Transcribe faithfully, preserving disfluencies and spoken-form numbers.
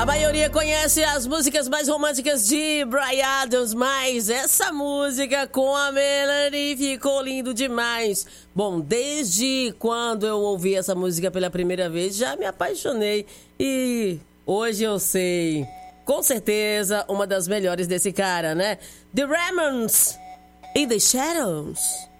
A maioria conhece as músicas mais românticas de Bryan Adams, mas essa música com a Melanie ficou lindo demais. Bom, desde quando eu ouvi essa música pela primeira vez, já me apaixonei e hoje eu sei, com certeza, uma das melhores desse cara, né? The Ramones, In the Shadows.